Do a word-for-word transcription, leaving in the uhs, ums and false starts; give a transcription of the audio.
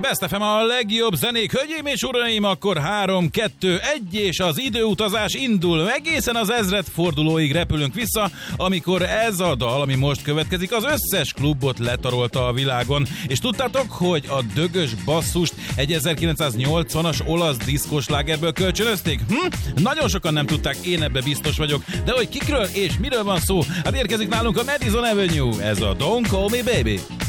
Best ef em a legjobb zenék, hölgyeim és uraim, akkor három, kettő, egy, és az időutazás indul. Egészen az ezredfordulóig repülünk vissza, amikor ez a dal, ami most következik, az összes klubot letarolta a világon. És tudtátok, hogy a dögös basszust egy ezerkilencszáznyolcvanas olasz diszkos slágerből kölcsönözték? Hm? Nagyon sokan nem tudták, én ebbe biztos vagyok. De hogy kikről és miről van szó? Hát érkezik nálunk a Madison Avenue, ez a Don't Call Me Baby.